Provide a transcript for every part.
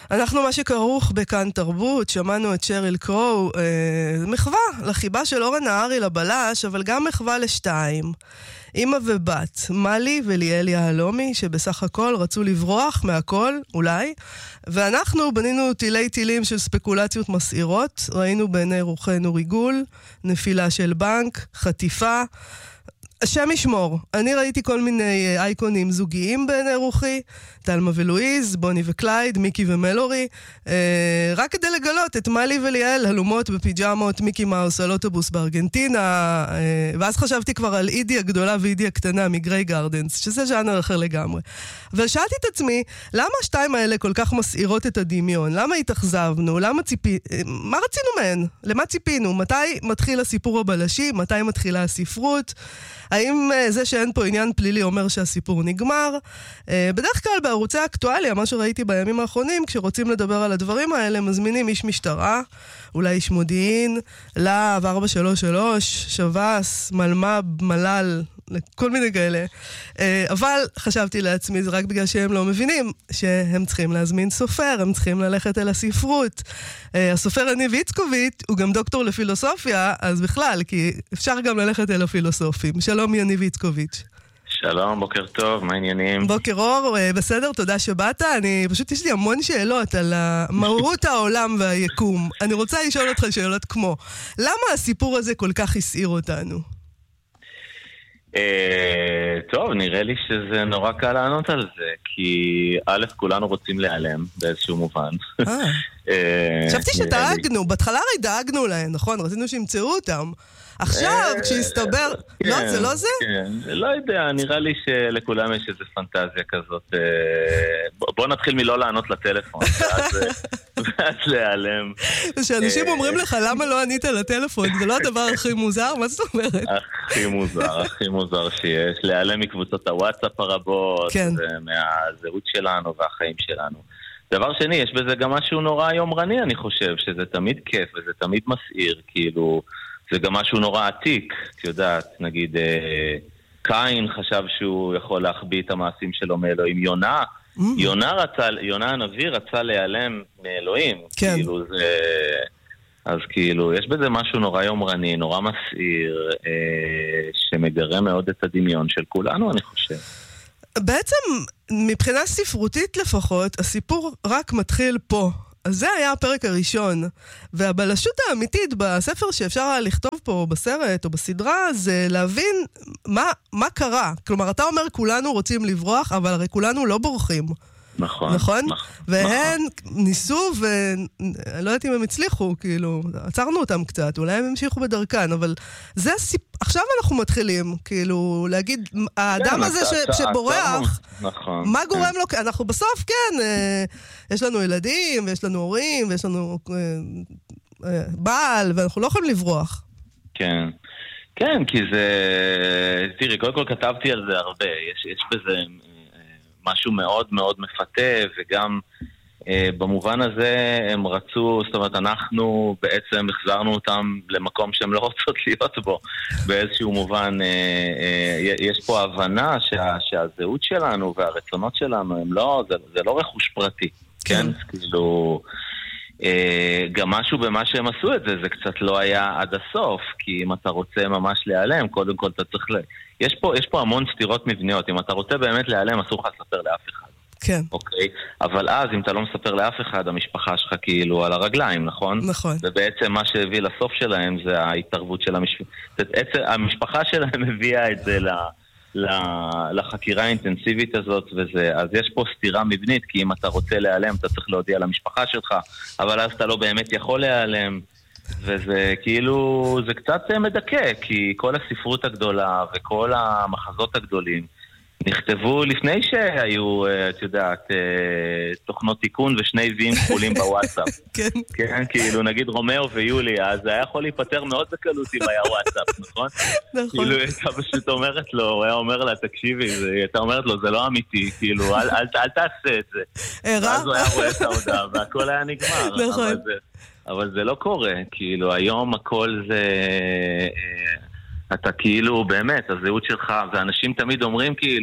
אנחנו מה שכרוך בכאן תרבות, שמענו את שריל קרו, מחווה לחיבה של אורן נהרי לבלש, אבל גם מחווה לשתיים. אמא ובת, מלי וליאל יהלומי, שבסך הכל רצו לברוח מהכל, אולי, ואנחנו בנינו תילי תילים של ספקולציות מסעירות, ראינו בעיני רוחנו ריגול, נפילה של בנק, חטיפה, השם ישמור, אני ראיתי כל מיני אייקונים זוגיים בעיני רוחי, תלמה ולואיז, בוני וקלייד, מיקי ומלורי, רק כדי לגלות את מלי וליאל הלומות בפיג'מות, מיקי מאוס על אוטובוס בארגנטינה, ואז חשבתי כבר על אידי הגדולה ואידי הקטנה מגריי גרדנס, שזה ז'אנר אחר לגמרי. ושאלתי את עצמי, למה השתיים האלה כל כך מסעירות את הדמיון? למה התאכזבנו? מה רצינו מהן? למה ציפינו? מתי מתחיל הסיפור הבלשי? מתי מתחילה הספרות? האם זה שאין פה עניין פלילי אומר שהסיפור נגמר? בדרך כלל בערוצי האקטואליה, מה שראיתי בימים האחרונים, כשרוצים לדבר על הדברים האלה, מזמינים איש משטרה, אולי איש מודיעין, להב 433, שב"ס, מלמ"ב, מל"ל, כל מיני כאלה. אבל חשבתי לעצמי, זה רק בגלל שהם לא מבינים שהם צריכים להזמין סופר, הם צריכים ללכת אל הספרות. הסופר יניב איצקוביץ' הוא גם דוקטור לפילוסופיה, אז בכלל, כי אפשר גם ללכת אל הפילוסופים. שלום יניב איצקוביץ'. שלום, בוקר טוב, מה העניינים? בוקר אור, בסדר, תודה שבאת. פשוט יש לי המון שאלות על מהות העולם והיקום. אני רוצה לשאול אותך שאלות כמו, למה הסיפור הזה כל כך הסעיר אותנו? טוב, נראה לי שזה נורא קל לענות על זה, כי א', כולנו רוצים להיעלם באיזשהו מובן. חשבתי שדאגנו, בהתחלה הרי דאגנו להם, נכון? רצינו שימצאו אותם. עכשיו, כשהסתבר, לא, זה לא זה? כן, לא יודע, נראה לי שלכולם יש איזו פנטזיה כזאת. בוא נתחיל מלא לענות לטלפון, ואז להיעלם. שאנשים אומרים לך, למה לא ענית לטלפון? זה לא הדבר הכי מוזר? מה זאת אומרת? הכי מוזר שיש. להיעלם מקבוצות הוואטסאפ הרבות, מהזהות שלנו והחיים שלנו. דבר שני, יש בזה גם משהו נורא יומרני, אני חושב, שזה תמיד כיף וזה תמיד מסעיר, כאילו... זה גם משהו נורא עתיק, את יודעת, נגיד, קין חשב שהוא יכול להחביא את המעשים שלו מאלוהים. יונה הנביא רצה להיעלם מאלוהים. כן. כאילו זה... אז כאילו, יש בזה משהו נורא יומרני, נורא מסעיר, שמגרה מאוד את הדמיון של כולנו, אני חושב. בעצם, מבחינה ספרותית לפחות, הסיפור רק מתחיל פה. אז זה היה הפרק הראשון, והבלשות האמיתית בספר שאפשר היה לכתוב פה בסרט או בסדרה, זה להבין מה קרה. כלומר, אתה אומר כולנו רוצים לברוח, אבל הרי כולנו לא בורחים. נכון. נכון? והן ניסו, ולא יודעת אם הם הצליחו, כאילו, עצרנו אותם קצת, אולי הם המשיכו בדרכן, אבל זה עכשיו אנחנו מתחילים, כאילו, להגיד, האדם הזה שבורח, מה גורם לו, אנחנו בסוף, כן, יש לנו ילדים, ויש לנו הורים, ויש לנו בעל, ואנחנו לא יכולים לברוח. כן. כן, כי זה... תראי, קודם כל כתבתי על זה הרבה, יש בזה... משהו מאוד מאוד מפתה, וגם במובן הזה הם רצו, זאת אומרת, אנחנו בעצם החזרנו אותם למקום שהם לא רוצות להיות בו. באיזשהו מובן, יש פה הבנה שהזהות שלנו והרצונות שלנו הם לא, זה לא רכוש פרטי, כן? כאילו, גם משהו במה שהם עשו את זה, זה קצת לא היה עד הסוף, כי אם אתה רוצה ממש להיעלם, קודם כל אתה צריך יש פה המון סתירות מבניות. אם אתה רוצה באמת להיעלם, אסור לך לספר לאף אחד. כן. אוקיי? אבל אז, אם אתה לא מספר לאף אחד, המשפחה שלך כאילו על הרגליים, נכון? נכון. ובעצם מה שהביא לסוף שלהם זה ההתערבות של המשפחה שלהם הביאה את זה לחקירה האינטנסיבית הזאת, אז יש פה סתירה מבנית, כי אם אתה רוצה להיעלם, אתה צריך להודיע למשפחה שלך, אבל אז אתה לא באמת יכול להיעלם. וזה כאילו, זה קצת מדכא, כי כל הספרות הגדולה וכל המחזות הגדולים נכתבו לפני שהיו, את יודעת, תוכנות תיקון ושני ויים כחולים בוואטסאפ. כן. כן, כאילו נגיד רומאו ויוליה, אז זה היה יכול להיפטר מאוד בקלות אם היה וואטסאפ, נכון? נכון. כאילו, אתה פשוט אומרת לו, הוא היה אומר לה, תקשיבי, אתה אומרת לו, זה לא אמיתי, כאילו, אל תעשה את זה. ואז הוא היה רואה את ההודעה, והכל היה נגמר. נכון. אבל זה לא קורה, כאילו היום הכל זה, אתה כאילו באמת, הזהות שלך, ואנשים תמיד אומרים כאילו,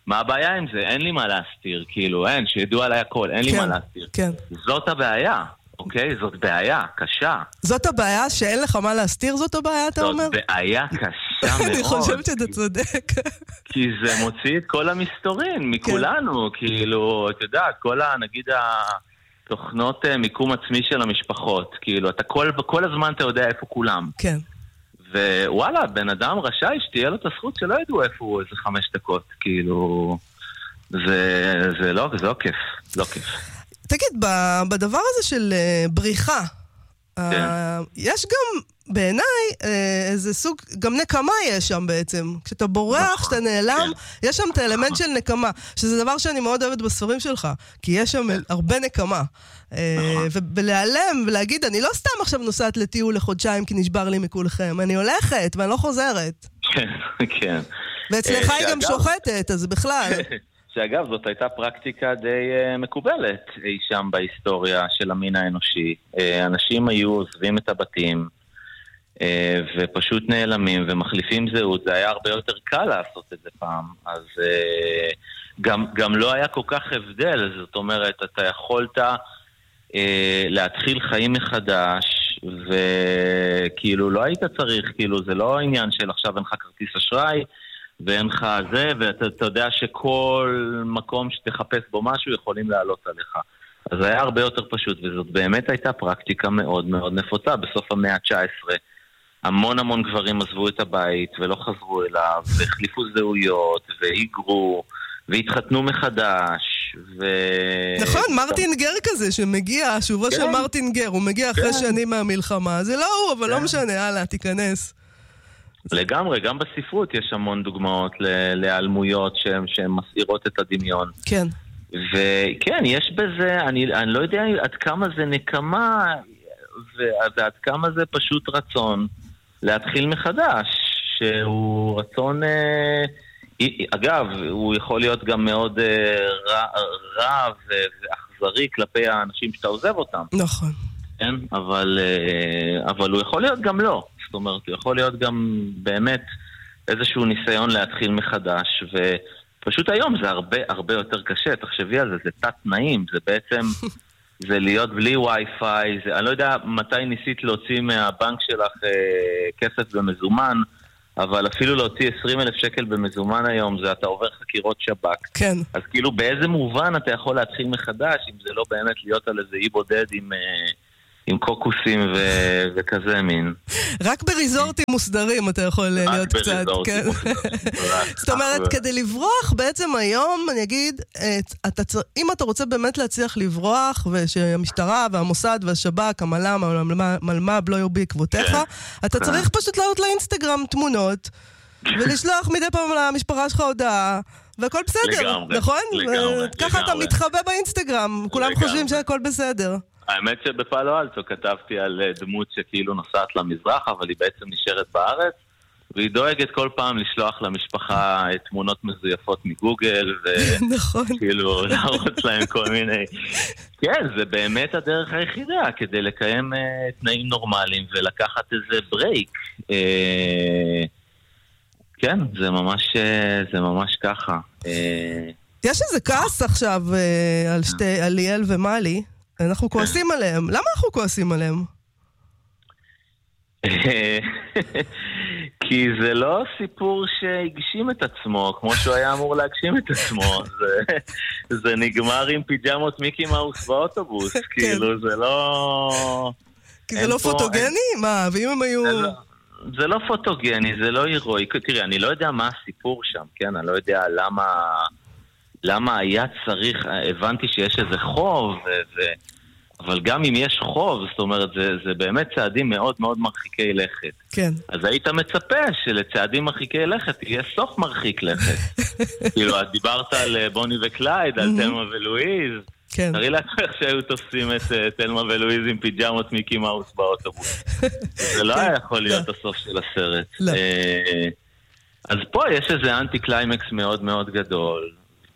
מה הבעיה עם זה? אין לי מה להסתיר, כאילו, אין, שידעו עליי הכל, אין לי מה להסתיר. כן. זאת הבעיה, אוקיי? זאת בעיה, קשה. זאת הבעיה שאין לך מה להסתיר, זאת הבעיה, אתה אומר? זאת בעיה קשה מאוד. אני חושבת שאתה צודק. כי זה מוציא את כל המסתורין, מכולנו, כאילו, אתה יודע, נגיד התוכנות מיקום עצמי של המשפחות, כאילו, אתה כל הזמן אתה יודע איפה כולם. כן. ווואלה, בן אדם רשאי שתהיה לו את הזכות שלא ידעו איפה הוא איזה 5 דקות, כאילו, זה לא כיף, לא כיף. תגיד, בדבר הזה של בריחה, יש גם בעיניי איזה סוג, גם נקמה יש שם בעצם. כשאתה בורח, כשאתה נעלם, יש שם את האלמנט של נקמה, שזה דבר שאני מאוד אוהבת בספרים שלך, כי יש שם הרבה נקמה. ולהיעלם ולהגיד, אני לא סתם עכשיו נוסעת לטיול לחודשיים כי נשבר לי מכולכם, אני הולכת ואני לא חוזרת. כן, כן. ואצלך היא גם שוחטת, אז בכלל. שאגב, זאת הייתה פרקטיקה די מקובלת אי שם בהיסטוריה של המין האנושי. אנשים היו עוזבים את הבתים ופשוט נעלמים ומחליפים זהות. זה היה הרבה יותר קל לעשות את זה פעם. אז גם לא היה כל כך הבדל. זאת אומרת, אתה יכולת להתחיל חיים מחדש, וכאילו לא היית צריך, כאילו זה לא עניין של עכשיו אין לך כרטיס אשראי, ואין לך זה, ואתה יודע שכל מקום שתחפש בו משהו יכולים לעלות עליך. אז זה היה הרבה יותר פשוט, וזאת באמת הייתה פרקטיקה מאוד מאוד נפוצה. בסוף המאה ה-19 המון גברים עזבו את הבית ולא חזרו אליו, והחליפו זהויות, והיגרו, והתחתנו מחדש, נכון, מרטין גר כזה שמגיע, שובו של מרטין גר, הוא מגיע אחרי שנים מהמלחמה, זה לא הוא, אבל לא משנה, הלאה, תיכנס. לגמרי, גם בספרות יש המון דוגמאות להיעלמויות שהן מסעירות את הדמיון. כן. וכן, יש בזה, אני לא יודע עד כמה זה נקמה, ועד כמה זה פשוט רצון להתחיל מחדש, שהוא רצון, אגב, הוא יכול להיות גם מאוד רע ואכזרי כלפי האנשים שאתה עוזב אותם. נכון. כן, אבל הוא יכול להיות גם לא. זאת אומרת, הוא יכול להיות גם באמת איזשהו ניסיון להתחיל מחדש, ופשוט היום זה הרבה יותר קשה. תחשבי על זה, זה תת תנאים, זה בעצם, זה להיות בלי וי-פיי, אני לא יודע מתי ניסית להוציא מהבנק שלך כסף במזומן, אבל אפילו להוציא 20,000 שקל במזומן היום, זה אתה עובר חקירות שב"כ. כן. אז כאילו באיזה מובן אתה יכול להתחיל מחדש, אם זה לא באמת להיות על איזה אי בודד עם קוקוסים וכזה מין. רק בריזורטים מוסדרים אתה יכול להיות קצת. זאת אומרת, כדי לברוח בעצם היום, אני אגיד, אם אתה רוצה באמת להצליח לברוח, ושהמשטרה והמוסד והשב"כ, המל"מ, המלמ"ב לא יהיו בעקבותיך, אתה צריך פשוט לעלות לאינסטגרם תמונות, ולשלוח מדי פעם למשפחה שלך הודעה, והכל בסדר, נכון? ככה אתה מתחבא באינסטגרם, כולם חושבים שהכל בסדר. האמת שבפאלו אלטו כתבתי על דמות שכאילו נוסעת למזרח, אבל היא בעצם נשארת בארץ, והיא דואגת כל פעם לשלוח למשפחה תמונות מזויפות מגוגל, וכאילו להראות להם כל מיני... כן, זה באמת הדרך היחידה, כדי לקיים תנאים נורמליים ולקחת איזה ברייק. כן, זה ממש ככה. יש איזה כעס עכשיו על ליאל ומלי, אנחנו כועסים עליהם. למה אנחנו כועסים עליהם? כי זה לא סיפור שהגשים את עצמו, כמו שהוא היה אמור להגשים את עצמו. זה נגמר עם פיג'מות מיקי מאוס באוטובוס. כאילו, זה לא... כי זה לא פוטוגני? מה? ואם הם היו... זה לא פוטוגני, זה לא הירואי. תראי, אני לא יודע מה הסיפור שם, כן? אני לא יודע למה היה צריך, הבנתי שיש איזה חוב, אבל גם אם יש חוב, זאת אומרת, זה באמת צעדים מאוד מאוד מרחיקי לכת. כן. אז היית מצפה שלצעדים מרחיקי לכת יהיה סוף מרחיק לכת. כאילו, את דיברת על בוני וקלייד, על תלמה ולואיז. כן. תראי לך שהיו תופסים את תלמה ולואיז עם פיג'מות מיקי מאוס באוטובוס. זה לא היה יכול להיות הסוף של הסרט. לא. אז פה יש איזה אנטי קליימקס מאוד מאוד גדול,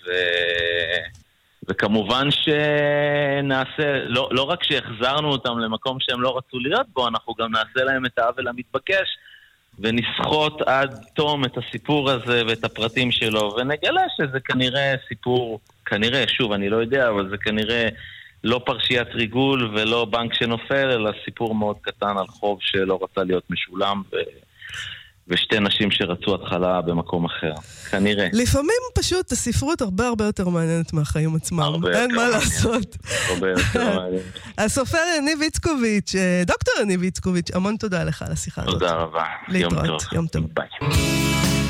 וכמובן שנעשה, לא רק שהחזרנו אותם למקום שהם לא רצו להיות בו, אנחנו גם נעשה להם את העוול המתבקש, ונסחוט עד תום את הסיפור הזה ואת הפרטים שלו, ונגלה שזה כנראה סיפור, כנראה, שוב, אני לא יודע, אבל זה כנראה לא פרשיית ריגול ולא בנק שנופל, אלא סיפור מאוד קטן על חוב שלא רצה להיות משולם, ושתי נשים שרצו התחלה במקום אחר, כנראה. לפעמים פשוט הספרות הרבה הרבה יותר מעניינת מהחיים עצמם, אין מה לעשות. הרבה יותר מעניינת. הסופר יניב איצקוביץ', דוקטור יניב איצקוביץ', המון תודה לך על השיחה הזאת. תודה רבה. להתראות, יום טוב. ביי.